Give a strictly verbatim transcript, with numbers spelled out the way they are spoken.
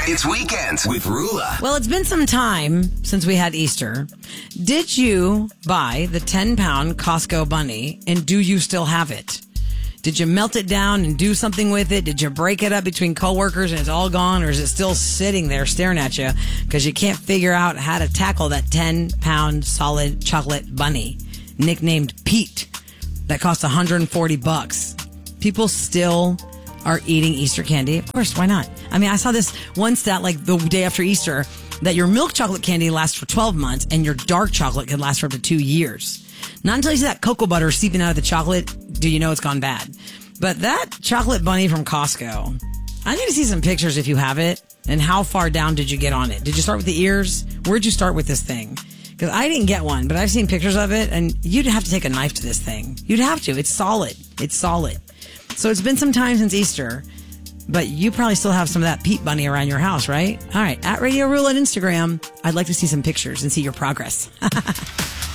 It's Weekends with Rula. Well, it's been some time since we had Easter. Did you buy the ten pound Costco bunny, and do you still have it? Did you melt it down and do something with it? Did you break it up between coworkers and it's all gone? Or is it still sitting there staring at you because you can't figure out how to tackle that ten pound solid chocolate bunny, nicknamed Pete, that cost one hundred forty bucks? People still are eating Easter candy. Of course, why not? I mean, I saw this one stat like the day after Easter that your milk chocolate candy lasts for twelve months and your dark chocolate could last for up to two years. Not until you see that cocoa butter seeping out of the chocolate do you know it's gone bad. But that chocolate bunny from Costco, I need to see some pictures if you have it. And how far down did you get on it? Did you start with the ears? Where'd you start with this thing? Because I didn't get one, but I've seen pictures of it, and you'd have to take a knife to this thing. You'd have to. It's solid. It's solid. So it's been some time since Easter, but you probably still have some of that Pete bunny around your house, right? All right. At Radio Rule on Instagram, I'd like to see some pictures and see your progress.